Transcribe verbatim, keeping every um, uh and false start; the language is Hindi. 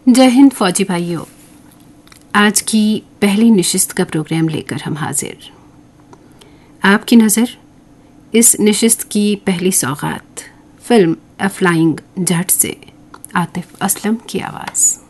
जय हिंद फौजी भाइयों। आज की पहली निशिस्त का प्रोग्राम लेकर हम हाजिर। आपकी नज़र इस निशिस्त की पहली सौगात फिल्म अ फ्लाइंग जट से आतिफ असलम की आवाज़।